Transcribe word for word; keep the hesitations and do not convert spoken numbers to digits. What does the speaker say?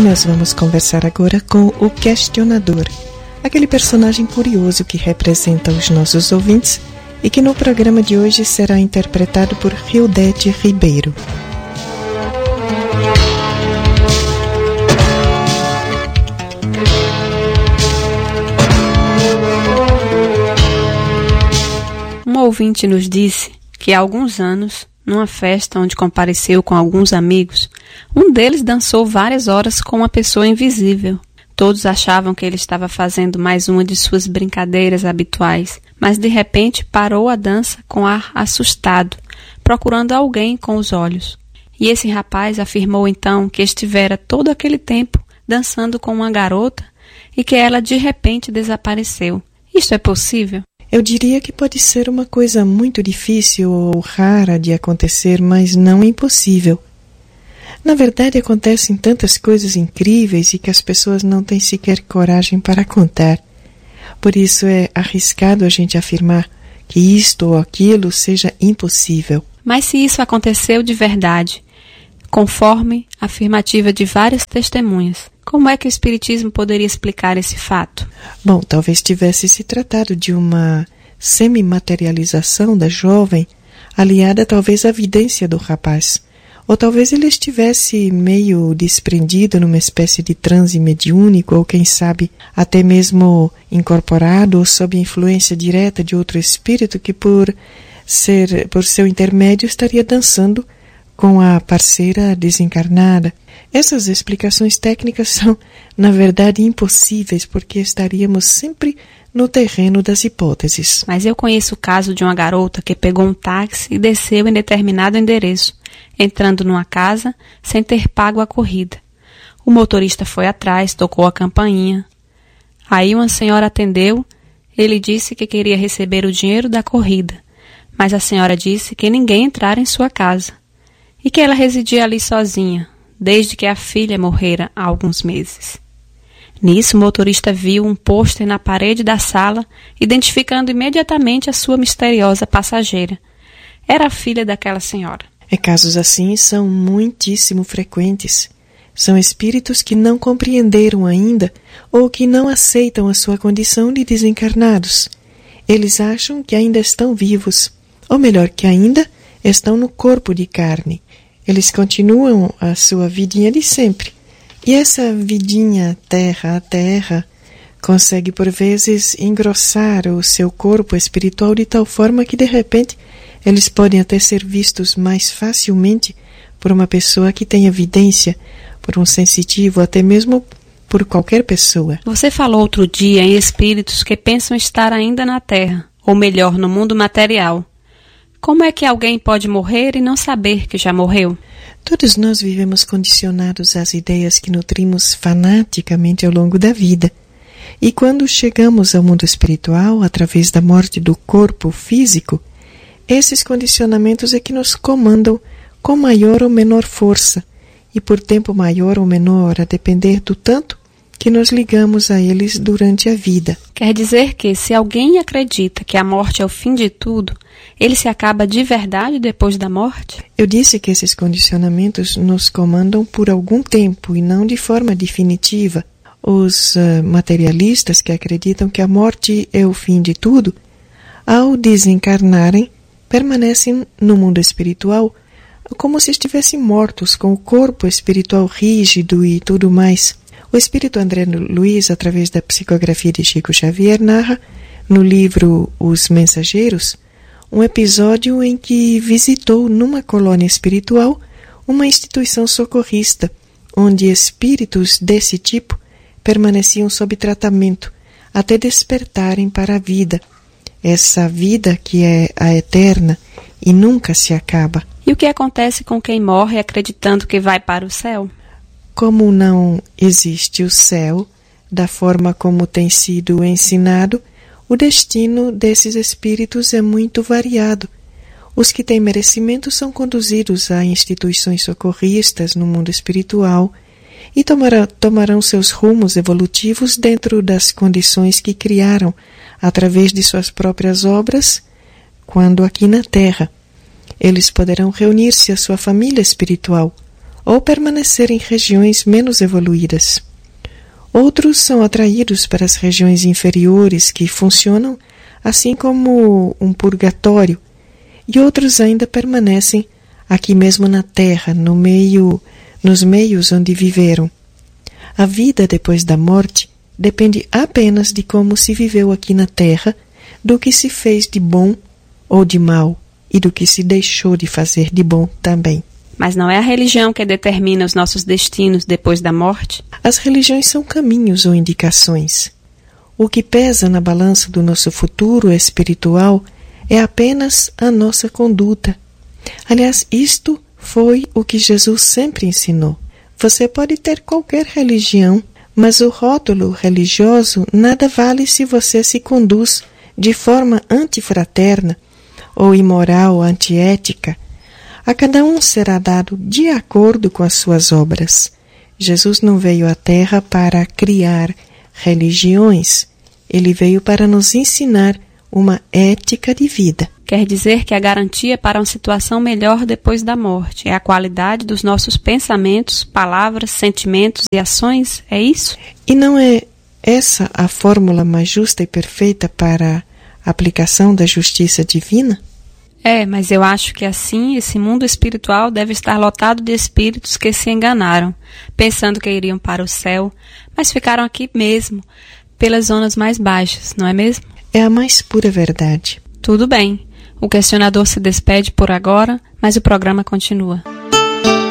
Nós vamos conversar agora com o questionador, aquele personagem curioso que representa os nossos ouvintes e que no programa de hoje será interpretado por Rildete Ribeiro. Um ouvinte nos disse que há alguns anos, numa festa onde compareceu com alguns amigos, um deles dançou várias horas com uma pessoa invisível. Todos achavam que ele estava fazendo mais uma de suas brincadeiras habituais, mas de repente parou a dança com ar assustado, procurando alguém com os olhos. E esse rapaz afirmou então que estivera todo aquele tempo dançando com uma garota e que ela de repente desapareceu. Isto é possível? Eu diria que pode ser uma coisa muito difícil ou rara de acontecer, mas não impossível. Na verdade, acontecem tantas coisas incríveis e que as pessoas não têm sequer coragem para contar. Por isso é arriscado a gente afirmar que isto ou aquilo seja impossível. Mas se isso aconteceu de verdade, conforme a afirmativa de várias testemunhas, como é que o Espiritismo poderia explicar esse fato? Bom, talvez tivesse se tratado de uma semi-materialização da jovem, aliada talvez à vidência do rapaz. Ou talvez ele estivesse meio desprendido numa espécie de transe mediúnico, ou quem sabe até mesmo incorporado ou sob influência direta de outro espírito que por, ser, por seu intermédio estaria dançando com a parceira desencarnada. Essas explicações técnicas são, na verdade, impossíveis, porque estaríamos sempre no terreno das hipóteses. Mas eu conheço o caso de uma garota que pegou um táxi e desceu em determinado endereço, entrando numa casa sem ter pago a corrida. O motorista foi atrás, tocou a campainha. Aí uma senhora atendeu, ele disse que queria receber o dinheiro da corrida, mas a senhora disse que ninguém entrara em sua casa e que ela residia ali sozinha, desde que a filha morrera há alguns meses. Nisso, o motorista viu um pôster na parede da sala, identificando imediatamente a sua misteriosa passageira. Era a filha daquela senhora. E casos assim são muitíssimo frequentes. São espíritos que não compreenderam ainda ou que não aceitam a sua condição de desencarnados. Eles acham que ainda estão vivos, ou melhor, que ainda estão no corpo de carne. Eles continuam a sua vidinha de sempre. E essa vidinha terra a terra consegue por vezes engrossar o seu corpo espiritual de tal forma que de repente eles podem até ser vistos mais facilmente por uma pessoa que tenha vidência, por um sensitivo, até mesmo por qualquer pessoa. Você falou outro dia em espíritos que pensam estar ainda na Terra, ou melhor, no mundo material. Como é que alguém pode morrer e não saber que já morreu? Todos nós vivemos condicionados às ideias que nutrimos fanaticamente ao longo da vida. E quando chegamos ao mundo espiritual, através da morte do corpo físico, esses condicionamentos é que nos comandam com maior ou menor força, e por tempo maior ou menor, a depender do tanto que nos ligamos a eles durante a vida. Quer dizer que, se alguém acredita que a morte é o fim de tudo, ele se acaba de verdade depois da morte? Eu disse que esses condicionamentos nos comandam por algum tempo e não de forma definitiva. Os uh, materialistas que acreditam que a morte é o fim de tudo, ao desencarnarem, permanecem no mundo espiritual como se estivessem mortos, com o corpo espiritual rígido e tudo mais. O espírito André Luiz, através da psicografia de Chico Xavier, narra, no livro Os Mensageiros, um episódio em que visitou numa colônia espiritual uma instituição socorrista, onde espíritos desse tipo permaneciam sob tratamento, até despertarem para a vida, essa vida que é a eterna e nunca se acaba. E o que acontece com quem morre acreditando que vai para o céu? Como não existe o céu, da forma como tem sido ensinado, o destino desses espíritos é muito variado. Os que têm merecimento são conduzidos a instituições socorristas no mundo espiritual e tomarão, tomarão seus rumos evolutivos dentro das condições que criaram através de suas próprias obras, quando aqui na Terra. Eles poderão reunir-se à sua família espiritual, ou permanecer em regiões menos evoluídas. Outros são atraídos para as regiões inferiores, que funcionam assim como um purgatório, e outros ainda permanecem aqui mesmo na Terra, no meio, nos meios onde viveram. A vida depois da morte depende apenas de como se viveu aqui na Terra, do que se fez de bom ou de mal, e do que se deixou de fazer de bom também. Mas não é a religião que determina os nossos destinos depois da morte? As religiões são caminhos ou indicações. O que pesa na balança do nosso futuro espiritual é apenas a nossa conduta. Aliás, isto foi o que Jesus sempre ensinou. Você pode ter qualquer religião, mas o rótulo religioso nada vale se você se conduz de forma antifraterna ou imoral ou antiética. A cada um será dado de acordo com as suas obras. Jesus não veio à Terra para criar religiões. Ele veio para nos ensinar uma ética de vida. Quer dizer que a garantia para uma situação melhor depois da morte é a qualidade dos nossos pensamentos, palavras, sentimentos e ações? É isso? E não é essa a fórmula mais justa e perfeita para a aplicação da justiça divina? É, mas eu acho que assim esse mundo espiritual deve estar lotado de espíritos que se enganaram, pensando que iriam para o céu, mas ficaram aqui mesmo, pelas zonas mais baixas, não é mesmo? É a mais pura verdade. Tudo bem. O questionador se despede por agora, mas o programa continua.